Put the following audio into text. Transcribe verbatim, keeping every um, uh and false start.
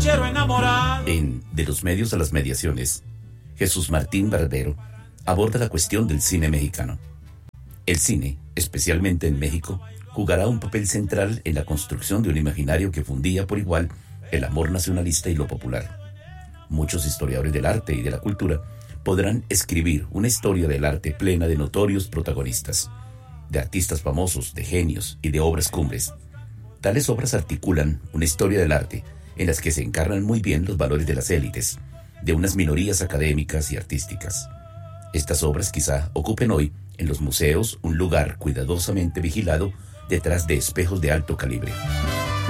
En De los medios a las mediaciones, Jesús Martín Barbero aborda la cuestión del cine mexicano. El cine, especialmente en México, jugará un papel central en la construcción de un imaginario que fundía por igual el amor nacionalista y lo popular. Muchos historiadores del arte y de la cultura podrán escribir una historia del arte plena de notorios protagonistas, de artistas famosos, de genios y de obras cumbres. Tales obras articulan una historia del arte en las que se encarnan muy bien los valores de las élites, de unas minorías académicas y artísticas. Estas obras quizá ocupen hoy en los museos un lugar cuidadosamente vigilado detrás de espejos de alto calibre.